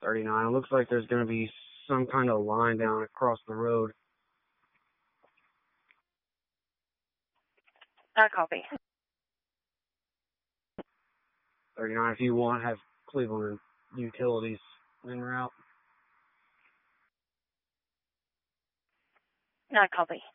39. It looks like there's going to be some kind of line down across the road. Copy. 39, if you want, have Cleveland Utilities en route. Copy.